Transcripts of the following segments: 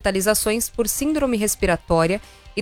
hospitalizações por síndrome respiratória e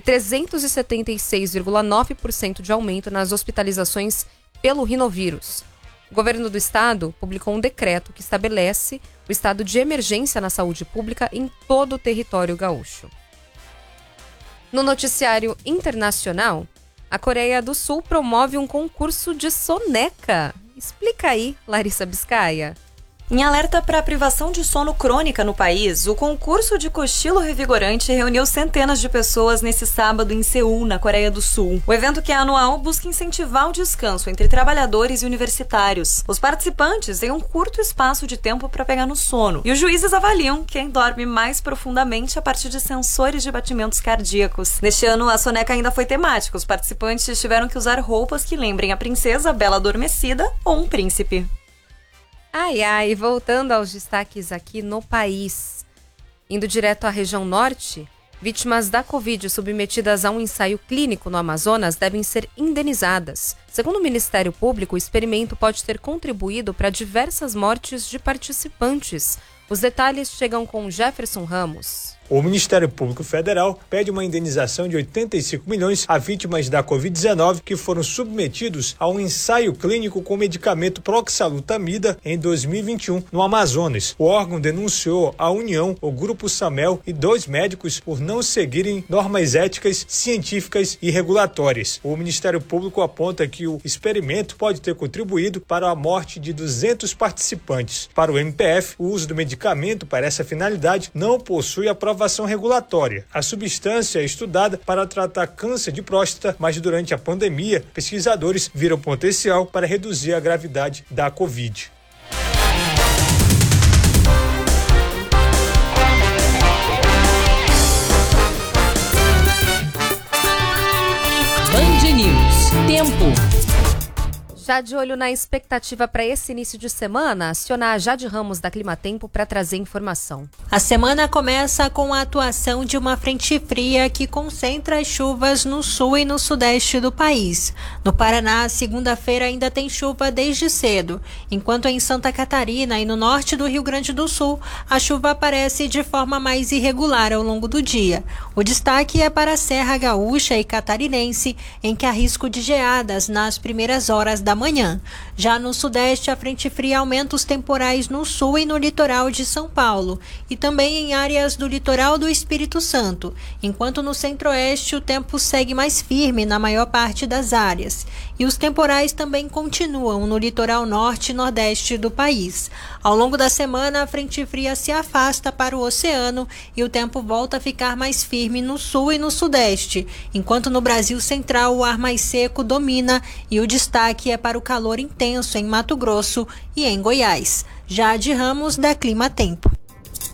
376,9% de aumento nas hospitalizações pelo rinovírus. O governo do estado publicou um decreto que estabelece o estado de emergência na saúde pública em todo o território gaúcho. No noticiário internacional, a Coreia do Sul promove um concurso de soneca. Explica aí, Larissa Biscaia. Em alerta para a privação de sono crônica no país, o concurso de cochilo revigorante reuniu centenas de pessoas nesse sábado em Seul, na Coreia do Sul. O evento, que é anual, busca incentivar o descanso entre trabalhadores e universitários. Os participantes têm um curto espaço de tempo para pegar no sono, e os juízes avaliam quem dorme mais profundamente a partir de sensores de batimentos cardíacos. Neste ano, a soneca ainda foi temática. Os participantes tiveram que usar roupas que lembrem a princesa bela adormecida ou um príncipe. Ai, voltando aos destaques aqui no país. Indo direto à região norte, vítimas da Covid submetidas a um ensaio clínico no Amazonas devem ser indenizadas. Segundo o Ministério Público, o experimento pode ter contribuído para diversas mortes de participantes. Os detalhes chegam com Jefferson Ramos. O Ministério Público Federal pede uma indenização de 85 milhões a vítimas da Covid-19 que foram submetidos a um ensaio clínico com o medicamento proxalutamida em 2021 no Amazonas. O órgão denunciou a União, o Grupo Samel e 2 médicos por não seguirem normas éticas, científicas e regulatórias. O Ministério Público aponta que o experimento pode ter contribuído para a morte de 200 participantes. Para o MPF, o uso do medicamento para essa finalidade não possui aprovação regulatória. A substância é estudada para tratar câncer de próstata, mas durante a pandemia, pesquisadores viram potencial para reduzir a gravidade da Covid. Band News. Tempo. Já de olho na expectativa para esse início de semana, aciona a Jade Ramos da Climatempo para trazer informação. A semana começa com a atuação de uma frente fria que concentra as chuvas no sul e no sudeste do país. No Paraná, segunda-feira ainda tem chuva desde cedo, enquanto em Santa Catarina e no norte do Rio Grande do Sul, a chuva aparece de forma mais irregular ao longo do dia. O destaque é para a Serra Gaúcha e Catarinense, em que há risco de geadas nas primeiras horas da manhã. Já no sudeste, a frente fria aumenta os temporais no sul e no litoral de São Paulo e também em áreas do litoral do Espírito Santo, enquanto no centro-oeste o tempo segue mais firme na maior parte das áreas. E os temporais também continuam no litoral norte e nordeste do país. Ao longo da semana, a frente fria se afasta para o oceano e o tempo volta a ficar mais firme no sul e no sudeste, enquanto no Brasil Central o ar mais seco domina e o destaque é para o calor intenso em Mato Grosso e em Goiás. Jade Ramos, da Climatempo.